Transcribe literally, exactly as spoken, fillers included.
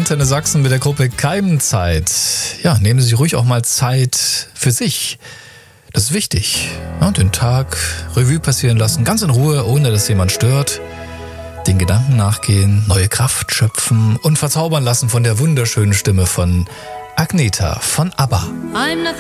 Antenne Sachsen mit der Gruppe Keimenzeit. Ja, nehmen Sie ruhig auch mal Zeit für sich. Das ist wichtig. Ja, den Tag Revue passieren lassen, ganz in Ruhe, ohne dass jemand stört. Den Gedanken nachgehen, neue Kraft schöpfen und verzaubern lassen von der wunderschönen Stimme von Agnetha von ABBA.